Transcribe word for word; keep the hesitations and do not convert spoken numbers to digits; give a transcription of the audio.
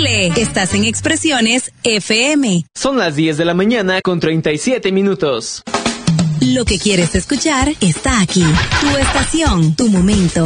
Chile. Estás en Expresiones F M. Son las diez de la mañana con treinta y siete minutos. Lo que quieres escuchar está aquí. Tu estación, tu momento.